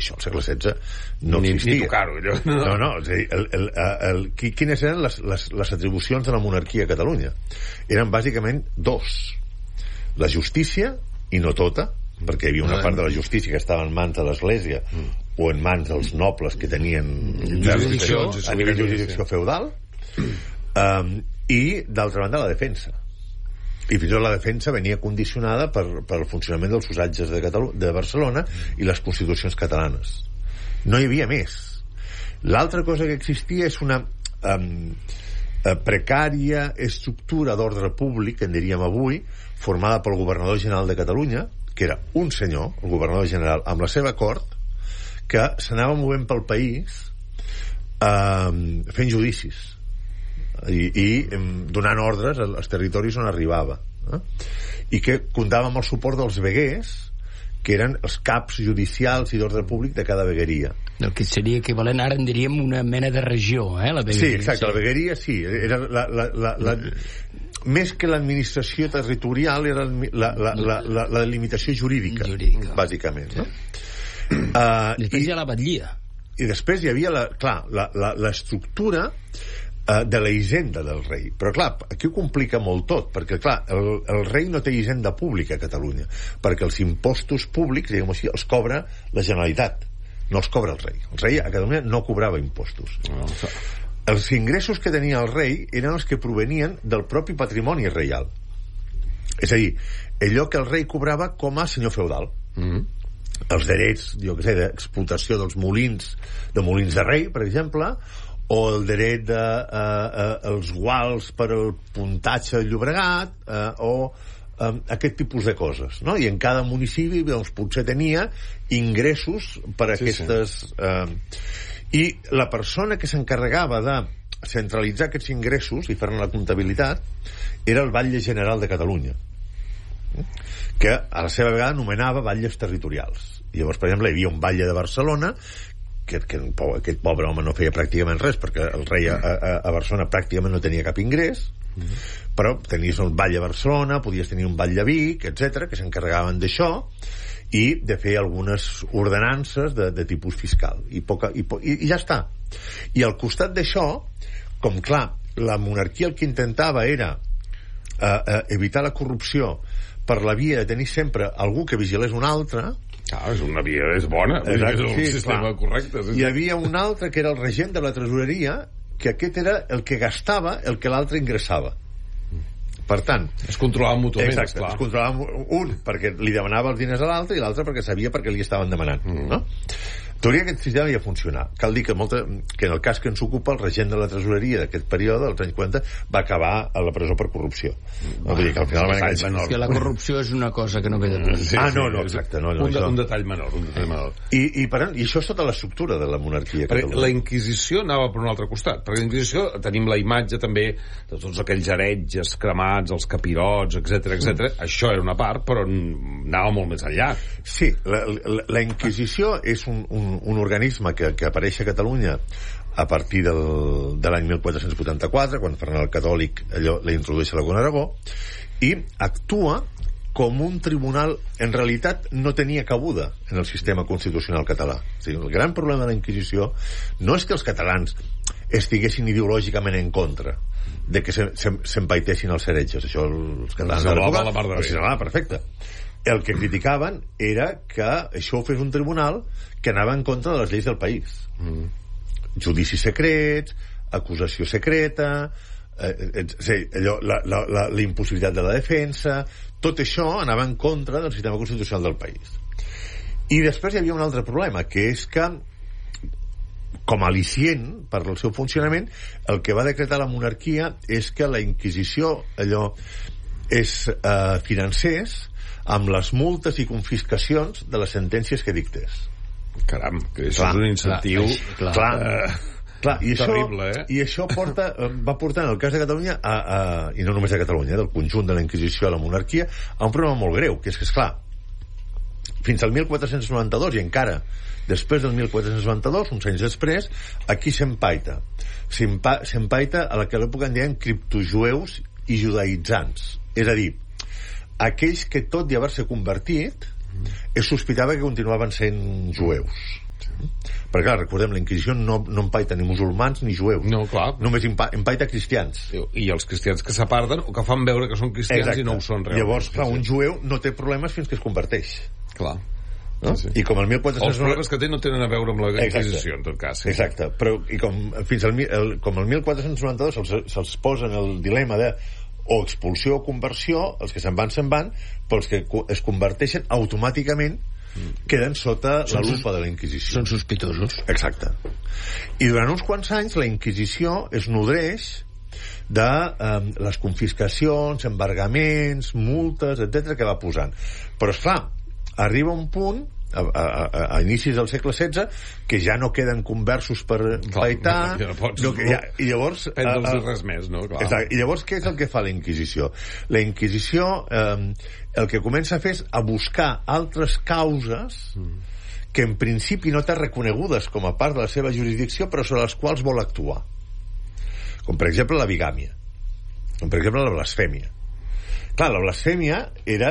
això al segle XVI no existia. Ni tocar-ho, allò. No, és a dir, quines eren les atribucions de la monarquia a Catalunya? Eren bàsicament dos: la justícia, i no tota, perquè hi havia una part de la justícia que estava en mans de l'Església o en mans dels nobles que tenien a nivell de jurisdicció feudal, i d'altra banda la defensa. I fins i tot la defensa venia condicionada per el funcionament dels usatges de Barcelona i les constitucions catalanes. No hi havia més. L'altra cosa que existia és una precària estructura d'ordre públic, en diríem avui, formada pel governador general de Catalunya, que era un senyor, el governador general, amb la seva cort, que s'anava movent pel país fent judicis i donant ordres als territoris on arribava, i que comptava amb el suport dels veguers, que eren els caps judicials i d'ordre públic de cada vegueria. El que seria equivalent, ara en diríem una mena de regió, la vegueria. Sí, exacte, la vegueria sí, era més que l'administració territorial, era la delimitació jurídica, bàsicament, no? Després hi ha la batllia. I després hi havia l'estructura de la hisenda del rei. Però clar, aquí ho complica molt tot, perquè clar, el rei no té hisenda pública a Catalunya, perquè els impostos públics, diguem així, els cobra la Generalitat, no els cobra el rei. El rei a Catalunya no cobrava impostos. Els ingressos que tenia el rei eren els que provenien del propi patrimoni reial. És a dir, allò que el rei cobrava com a senyor feudal. Els drets, jo què sé, d'explotació dels molins, de rei, per exemple, o el dret dels guals per al puntatge del Llobregat, o aquest tipus de coses, no? I en cada municipi doncs, potser tenia ingressos per a aquestes... I la persona que s'encarregava de centralitzar aquests ingressos i fer-ne la comptabilitat era el Batlle General de Catalunya, que a la seva vegada anomenava batlles territorials. Llavors, per exemple, hi havia un batlle de Barcelona que aquest pobre home no feia pràcticament res, perquè el rei a Barcelona pràcticament no tenia cap ingrés, però tenies un batlle a Barcelona, podies tenir un batlle a Vic, etc, que s'encarregaven d'això i de fer algunes ordenances de tipus fiscal i ja està. I al costat d'això, com clar, la monarquia el que intentava era evitar la corrupció per la via de tenir sempre algú que vigilés un altre. És una via, és bona. Exacte, és un sistema correcte. Hi havia un altre que era el regent de la tresoreria, que aquest era el que gastava el que l'altre ingressava. Per tant... Es controlava mútuament, exacte, es controlava un perquè li demanava els diners a l'altre i l'altre perquè sabia perquè li estaven demanant, no? Teoria aquest sistema ja funciona. Cal dir que en el cas que ens ocupa, el regent de la tresoreria d'aquest període, dels anys 40, va acabar a la presó per corrupció. Vull dir que al final que la corrupció és una cosa que no ve de tot. No, exacte. Un detall menor. I això és tota l'estructura de la monarquia. La Inquisició anava per un altre costat. Perquè la Inquisició tenim la imatge també de tots aquells heretges cremats, els capirots, etc. Això era una part, però anava molt més enllà. Sí, la Inquisició és un organisme que apareix a Catalunya a partir de l'any 1484, quan Ferran el Catòlic la introdueix a la Aragó, i actua com un tribunal. En realitat no tenia cabuda en el sistema constitucional català. O sigui, el gran problema de la Inquisició no és que els catalans estiguessin ideològicament en contra de que s'empaitessin els heretges. Això els catalans de l'època perfecte. El que criticaven era que això ho fes un tribunal que anava en contra de les lleis del país. Judicis secrets, acusació secreta, la impossibilitat de la defensa, tot això anava en contra del sistema constitucional del país. I després hi havia un altre problema, que és que com a al·licient per al seu funcionament, el que va decretar la monarquia és que la Inquisició financés amb les multes i confiscacions de les sentències que dictés. Caram, que això és un incentiu terrible, i això va portar en el cas de Catalunya i no només de Catalunya, del conjunt de la Inquisició a la monarquia, a un problema molt greu, que és que, esclar, fins al 1492 i encara després del 1492, uns anys després, aquí s'empaita a la que a l'època en deien criptojueus i judaïtzants, és a dir, aquells que tot i haver-se convertit es sospitava que continuaven sent jueus. Perquè, clar, recordem, la Inquisició no empaita ni musulmans ni jueus. No, clar. Només empaita cristians. I els cristians que s'aparten o que fan veure que són cristians. Exacte. I no ho són realment. Llavors, clar, un jueu no té problemes fins que es converteix. Clar. No? Sí. I com el 1400... Els problemes que té no tenen a veure amb la Inquisició, en tot cas. Sí. Exacte. Però, i fins al 1492 se'ls posen el dilema de o expulsió o conversió, els que se'n van, però els que es converteixen automàticament queden sota la lupa de la Inquisició. Són sospitosos. Exacte. I durant uns quants anys la Inquisició es nodreix de les confiscacions, embargaments, multes, etc que va posant. Però, esclar, arriba un punt a inicis del segle XVI que ja no queden conversos per paitar, i llavors res més, no? Clar. I llavors què és el que fa la Inquisició? La Inquisició el que comença a fer és a buscar altres causes que en principi no té reconegudes com a part de la seva jurisdicció, però sobre les quals vol actuar, com per exemple la bigàmia, com per exemple la blasfèmia. Clar, la blasfèmia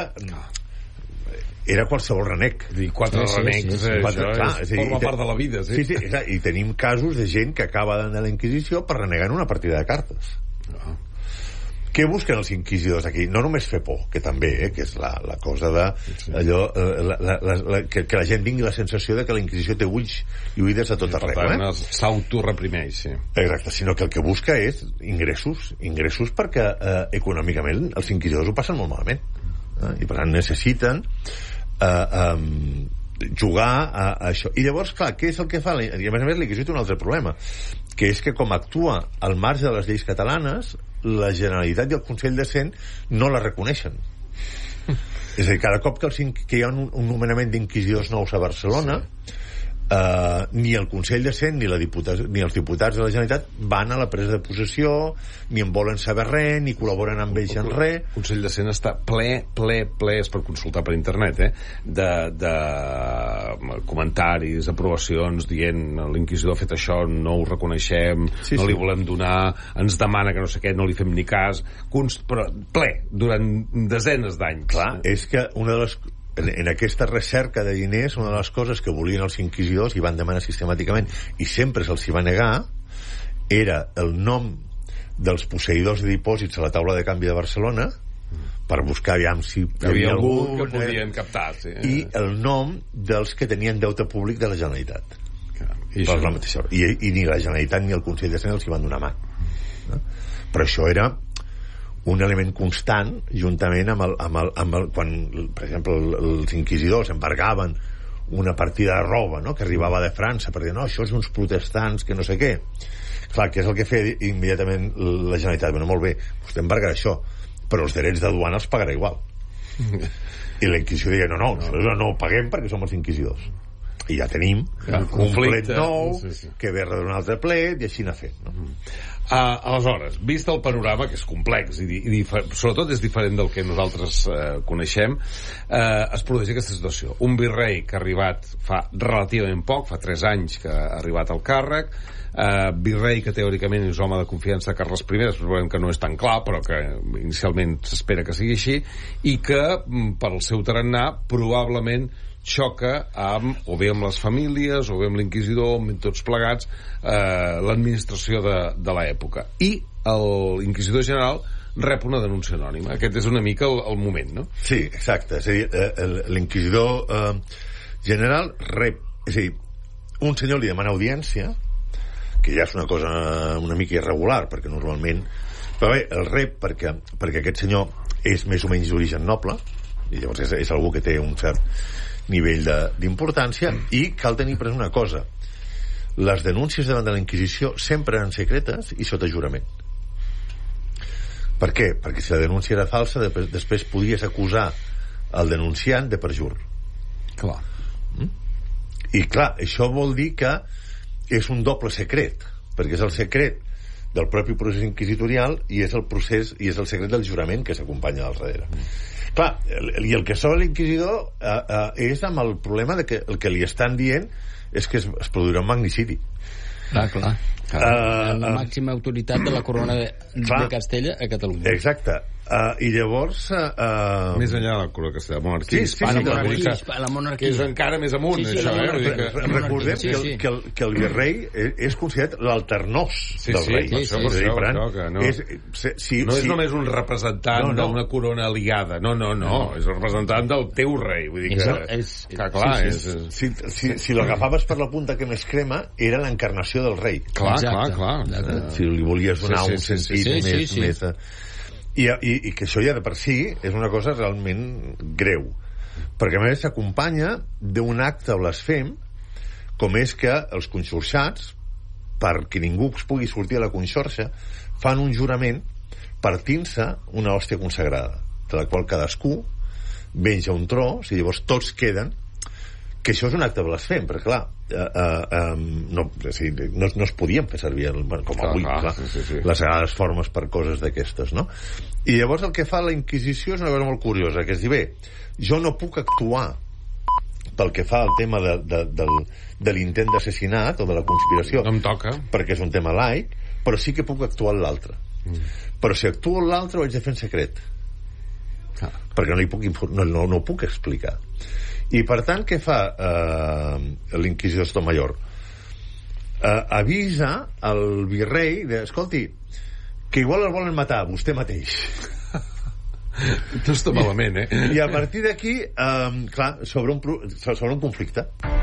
era qualsevol renec. Quatre renecs, forma part de la vida. Sí, i tenim casos de gent que acaba d'anar a la Inquisició per renegar en una partida de cartes. Què busquen els inquisidors aquí? No només fer por, que també, que és la cosa de allò, que la gent tingui la sensació de que la Inquisició té ulls i oïdes a tot arreu. Per tant, s'autoreprimeix, sí. Exacte, sinó que el que busca és ingressos perquè econòmicament els inquisidors ho passen molt malament. I per tant necessiten jugar a això. I llavors, clar, què és el que fa? I a més la Inquisició té un altre problema, que és que com actua al marge de les lleis catalanes, la Generalitat i el Consell de Cent no la reconeixen. És a dir, cada cop que hi ha un nomenament d'inquisidors nous a Barcelona, ni el Consell de Cent ni els diputats de la Generalitat van a la presa de possessió, ni en volen saber res, ni col·laboren amb ells en res. El Consell de Cent està ple, es per consultar per internet, de comentaris, aprovacions dient l'inquisidor ha fet això, no ho reconeixem, no li volem donar, ens demana que no sé què, no li fem ni cas, però ple, durant desenes d'anys. Clar, és que una de les... En aquesta recerca de diners, una de les coses que volien els inquisidors i van demanar sistemàticament i sempre se'ls hi va negar era el nom dels posseïdors de dipòsits a la taula de canvi de Barcelona per buscar aviam si hi havia algú que podien captar, sí. I el nom dels que tenien deute públic de la Generalitat. I ni la Generalitat ni el Consell de Cent els hi van donar mà. Però això era un element constant juntament amb el quan, per exemple, els inquisidors embargaven una partida de roba, no?, que arribava de França per dir, no, això és uns protestants que no sé què. Clar, que és el que feia immediatament la Generalitat? Bueno, molt bé, vostè embargarà això, però els drets de duana els pagarà igual. I la Inquisició deia, no, ho paguem perquè som els inquisidors. I ja tenim un plet nou que ve darrere d'un altre plet i així n'ha fet, no? Aleshores, vist el panorama, que és complex i sobretot és diferent del que nosaltres coneixem, es produeix aquesta situació. Un virrei que ha arribat fa relativament poc, fa 3 anys que ha arribat al càrrec, virrei que teòricament és home de confiança de Carles I, després veurem que no és tan clar, però que inicialment s'espera que sigui així, i que pel seu tarannà probablement xoca o bé amb les famílies o bé amb l'inquisidor, amb tots plegats, l'administració de l'època. I l'inquisidor general rep una denúncia anònima. Aquest és una mica el moment, no? Sí, exacte. És a dir, l'inquisidor general rep... És a dir, un senyor li demana audiència, que ja és una cosa una mica irregular, perquè normalment... Però bé, el rep perquè aquest senyor és més o menys d'origen noble, i llavors és algú que té un cert nivell d'importància, i cal tenir present una cosa: les denúncies davant de la Inquisició sempre eren secretes i sota jurament. Per què? Perquè si la denúncia era falsa, després podies acusar el denunciant de perjur. Clar. I clar, això vol dir que és un doble secret, perquè és el secret del propi procés inquisitorial i és el secret del jurament que s'acompanya al darrere. Clar, i el que sola l'inquisidor és amb el problema de que el que li estan dient és que es produirà un magnicidi. Clar. La màxima autoritat de la corona de Castella a Catalunya. Exacte. I llavors... Més enllà de la corona castellana, la monarquia hispana, la monarquia. que és encara més amunt, això, Recordem que el virrei és considerat l'alternós del rei. No és només un representant d'una corona aliada, no, és el representant del teu rei, vull dir que... Clar, si l'agafaves per la punta que més crema, era l'encarnació del rei. Clar. Si li volies donar un sentit més... I que això ja de per si és una cosa realment greu, perquè a més s'acompanya d'un acte blasfem com és que els conxorxats, perquè ningú es pugui sortir a la conxorxa, fan un jurament partint-se una hòstia consagrada, de la qual cadascú menja un tros i llavors tots queden, que això és un acte blasfem, perquè clar no es podien fer servir com avui, les sagrades formes per coses d'aquestes, no? I llavors el que fa la Inquisició és una cosa molt curiosa, que és dir, bé, jo no puc actuar pel que fa al tema de l'intent d'assassinat o de la conspiració, no em toca, perquè és un tema laic, però sí que puc actuar en l'altre. Però si actuo en l'altre ho haig de fer en secret, perquè no ho puc explicar. I per tant, què fa l'inquisidor Mayor? Avisa el virrei escolti, que igual el volen matar vostè mateix. No està malament, I a partir d'aquí, clar, s'obre un conflicte.